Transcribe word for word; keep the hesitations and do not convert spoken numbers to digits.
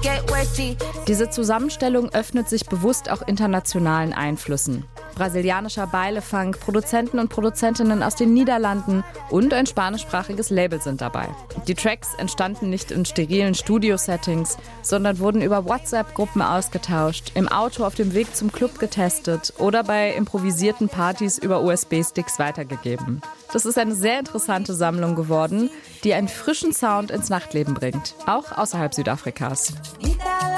Diese Zusammenstellung öffnet sich bewusst auch internationalen Einflüssen. Brasilianischer Beilefunk, Produzenten und Produzentinnen aus den Niederlanden und ein spanischsprachiges Label sind dabei. Die Tracks entstanden nicht in sterilen Studio-Settings, sondern wurden über WhatsApp-Gruppen ausgetauscht, im Auto auf dem Weg zum Club getestet oder bei improvisierten Partys über U S B-Sticks weitergegeben. Das ist eine sehr interessante Sammlung geworden, die einen frischen Sound ins Nachtleben bringt, auch außerhalb Südafrikas.